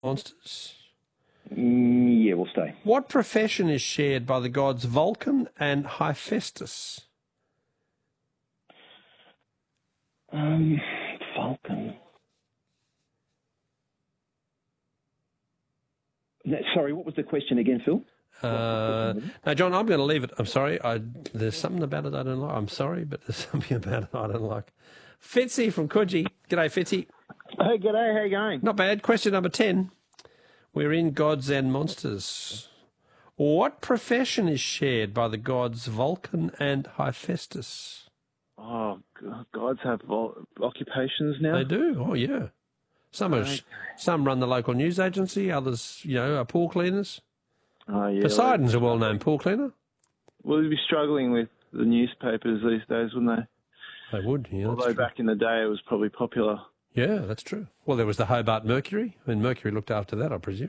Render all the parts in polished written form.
Monsters? Yeah, we'll stay. What profession is shared by the gods Vulcan and Hephaestus? Vulcan. Sorry, what was the question again, Phil? No, John, I'm going to leave it. I'm sorry. There's something about it I don't like. I'm sorry, but there's something about it I don't like. Fitzy from Coogee. G'day, Fitzy. Hey, g'day. How you going? Not bad. Question number 10. We're in Gods and Monsters. What profession is shared by the gods Vulcan and Hephaestus? Oh, gods have occupations now? They do. Oh, yeah. Some run the local news agency. Others, are pool cleaners. Oh, yeah. Poseidon's a well-known pool cleaner. Well, they'd be struggling with the newspapers these days, wouldn't they? They would, yeah. Although back in the day it was probably popular. Yeah, that's true. Well, there was the Hobart Mercury. I mean, Mercury looked after that, I presume.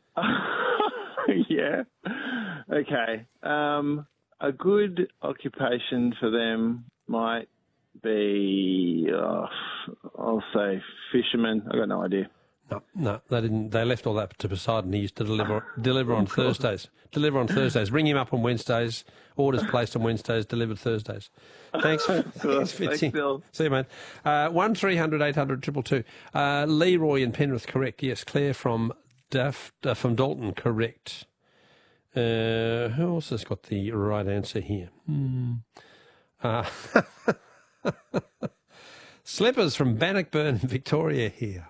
Yeah. Okay. A good occupation for them might be, I'll say fishermen. I've got no idea. No, they didn't. They left all that to Poseidon. He used to deliver on Thursdays. Deliver on Thursdays. Ring him up on Wednesdays. Orders placed on Wednesdays. Delivered Thursdays. Thanks, Fitzy. Thanks, Bill. See you, mate. 1300 800 222. Leroy in Penrith, correct. Yes, Claire from Dalton, correct. Who else has got the right answer here? Slippers from Bannockburn, Victoria here.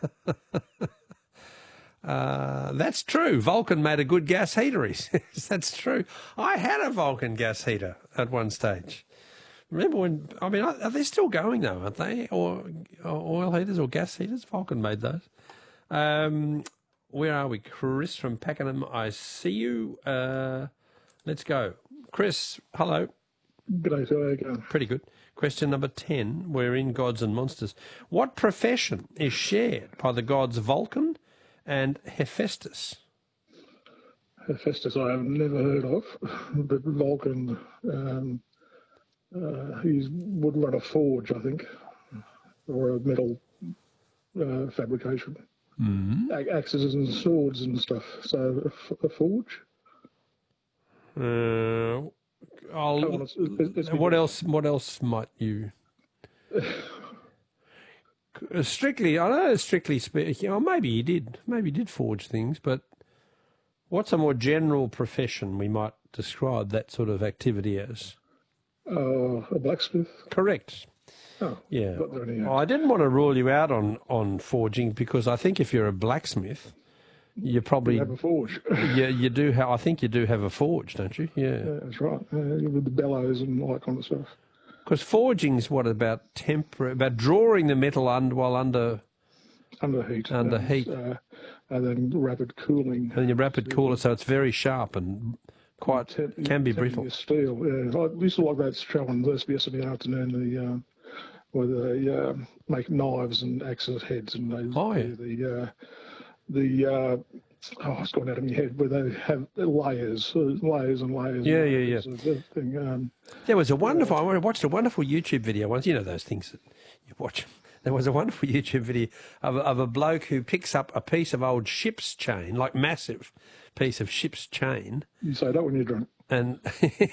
That's true. Vulcan made a good gas heater, he says. That's true. I had a Vulcan gas heater at one stage. Remember when, are they still going though, aren't they? Or oil heaters or gas heaters? Vulcan made those. Where are we? Chris from Pakenham, I see you. Let's go. Chris, hello. G'day, how are you going? Pretty good. Question number 10. We're in Gods and Monsters. What profession is shared by the gods Vulcan and Hephaestus? Hephaestus I have never heard of, but Vulcan, he would run a forge, I think, or a metal fabrication. Mm-hmm. Axes and swords and stuff. So a forge? What else might you? Strictly, I know. Strictly speaking, maybe he did. Maybe he did forge things. But what's a more general profession we might describe that sort of activity as? A blacksmith. Correct. Oh, yeah. I didn't want to rule you out on forging because I think if you're a blacksmith, you probably have a forge. Yeah, you do. I think you do have a forge, don't you? Yeah, that's right. With the bellows and all that kind of stuff. Because forging's about drawing the metal while under heat. Under heat, and then rapid cooling. And then you rapid cool it so it's very sharp and can be brittle. Steel. Yeah, I used to like that show on SBS in the afternoon. Where they make knives and axes heads, and they it's gone out of my head, where they have layers and layers. Yeah. There was a wonderful. I watched a wonderful YouTube video once. You know those things that you watch. There was a wonderful YouTube video of a bloke who picks up a piece of old ship's chain, like massive piece of ship's chain. You say that when you're drunk. And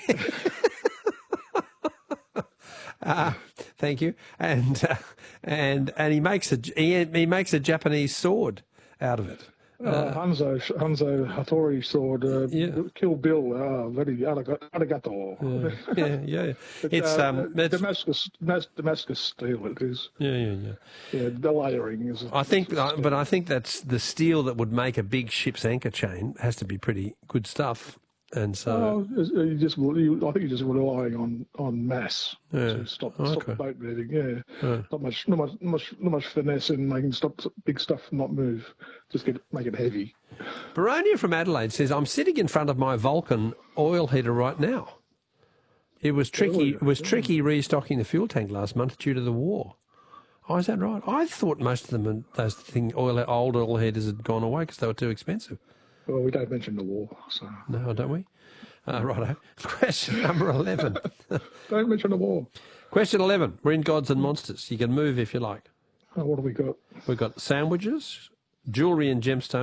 thank you. And he makes a Japanese sword out of it. Hanzo Hattori sword, Kill Bill, very arigato. Yeah. It's Damascus steel. It is. Yeah. The layering is. I think that's the steel that would make a big ship's anchor chain has to be pretty good stuff. And so, I think you're just relying on mass to stop the boat moving. Yeah, not much finesse in making big stuff not move. Just make it heavy. Baronia from Adelaide says, "I'm sitting in front of my Vulcan oil heater right now. It was tricky. It was tricky restocking the fuel tank last month due to the war." Oh, is that right? I thought most of them, old oil heaters had gone away because they were too expensive. Well, we don't mention the war, so... No, don't we? Righto. Question number 11. Don't mention the war. Question 11. We're in Gods and Monsters. You can move if you like. What have we got? We've got sandwiches, jewellery and gemstones.